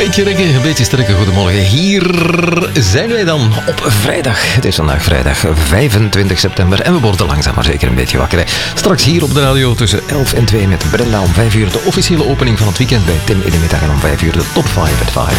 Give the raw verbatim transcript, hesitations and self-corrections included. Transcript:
beetje rekken, een beetje sterke goedemorgen. Hier zijn wij dan op vrijdag. Het is vandaag vrijdag vijfentwintig september en we worden langzaam maar zeker een beetje wakker. Hè. Straks hier op de radio tussen elf en twee met Brenda om vijf uur de officiële opening van het weekend bij Tim in de middag en om vijf uur de top vijf at vijf.